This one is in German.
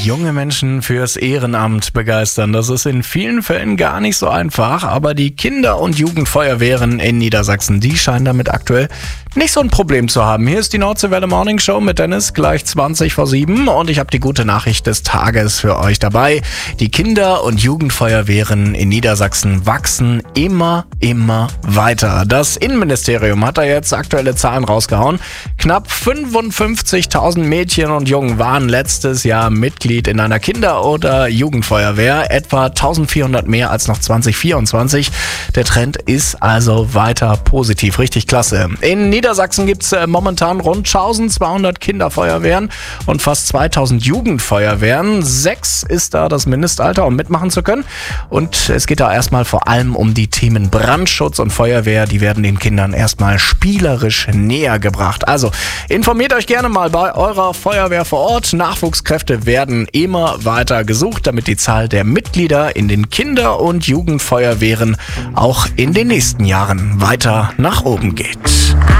Junge Menschen fürs Ehrenamt begeistern. Das ist in vielen Fällen gar nicht so einfach, aber die Kinder- und Jugendfeuerwehren in Niedersachsen, die scheinen damit aktuell nicht so ein Problem zu haben. Hier ist die Nordseewelle Morning Show mit Dennis, gleich 7:20 und ich habe die gute Nachricht des Tages für euch dabei. Die Kinder- und Jugendfeuerwehren in Niedersachsen wachsen immer weiter. Das Innenministerium hat da jetzt aktuelle Zahlen rausgehauen. Knapp 55.000 Mädchen und Jungen waren letztes Jahr Mitglied in einer Kinder- oder Jugendfeuerwehr. Etwa 1.400 mehr als noch 2024. Der Trend ist also weiter positiv. Richtig klasse. In Niedersachsen gibt es momentan rund 1.200 Kinderfeuerwehren und fast 2.000 Jugendfeuerwehren. 6 ist da das Mindestalter, um mitmachen zu können. Und es geht da erstmal vor allem um die Themen Brandschutz und Feuerwehr. Die werden den Kindern erstmal spielerisch näher gebracht. Also informiert euch gerne mal bei eurer Feuerwehr vor Ort. Nachwuchskräfte werden immer weiter gesucht, damit die Zahl der Mitglieder in den Kinder- und Jugendfeuerwehren auch in den nächsten Jahren weiter nach oben geht.